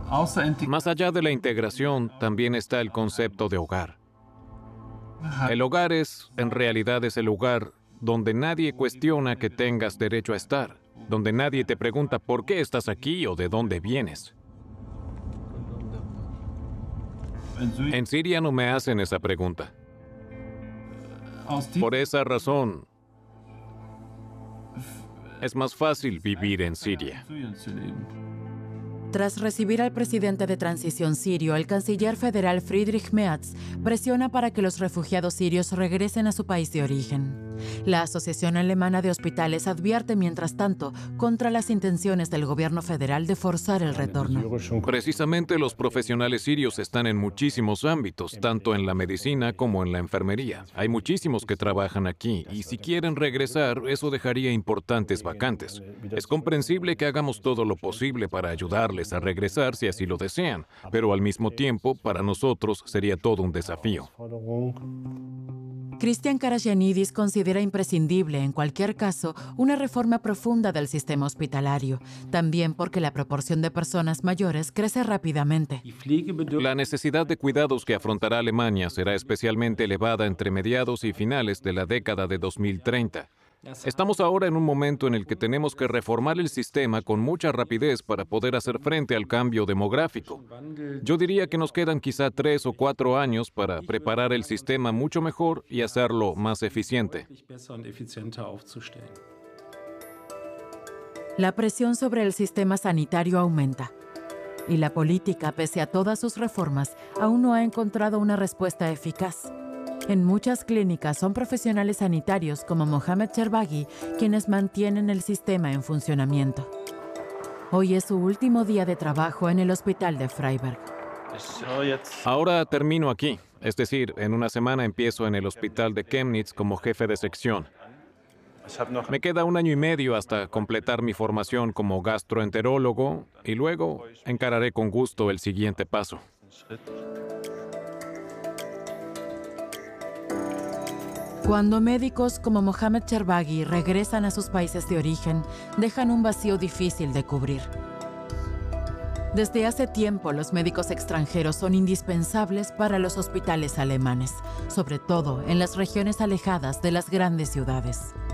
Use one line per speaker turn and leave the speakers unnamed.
Más allá de la integración, también está el concepto de hogar. El hogar en realidad es el lugar donde nadie cuestiona que tengas derecho a estar, donde nadie te pregunta por qué estás aquí o de dónde vienes. En Siria no me hacen esa pregunta. Por esa razón, es más fácil vivir en Siria.
Tras recibir al presidente de transición sirio, el canciller federal Friedrich Merz presiona para que los refugiados sirios regresen a su país de origen. La Asociación Alemana de Hospitales advierte, mientras tanto, contra las intenciones del gobierno federal de forzar el retorno.
Precisamente los profesionales sirios están en muchísimos ámbitos, tanto en la medicina como en la enfermería. Hay muchísimos que trabajan aquí y si quieren regresar, eso dejaría importantes vacantes. Es comprensible que hagamos todo lo posible para ayudarles a regresar si así lo desean, pero al mismo tiempo, para nosotros sería todo un desafío.
Christian Karagianidis considera imprescindible, en cualquier caso, una reforma profunda del sistema hospitalario, también porque la proporción de personas mayores crece rápidamente.
La necesidad de cuidados que afrontará Alemania será especialmente elevada entre mediados y finales de la década de 2030. Estamos ahora en un momento en el que tenemos que reformar el sistema con mucha rapidez para poder hacer frente al cambio demográfico. Yo diría que nos quedan quizá 3 o 4 años para preparar el sistema mucho mejor y hacerlo más eficiente.
La presión sobre el sistema sanitario aumenta. Y la política, pese a todas sus reformas, aún no ha encontrado una respuesta eficaz. En muchas clínicas son profesionales sanitarios como Mohamed Cherbaghi quienes mantienen el sistema en funcionamiento. Hoy es su último día de trabajo en el hospital de Freiberg.
Ahora termino aquí, es decir, en una semana empiezo en el hospital de Chemnitz como jefe de sección. Me queda 1 año y medio hasta completar mi formación como gastroenterólogo y luego encararé con gusto el siguiente paso.
Cuando médicos como Mohamed Cherbaghi regresan a sus países de origen, dejan un vacío difícil de cubrir. Desde hace tiempo, los médicos extranjeros son indispensables para los hospitales alemanes, sobre todo en las regiones alejadas de las grandes ciudades.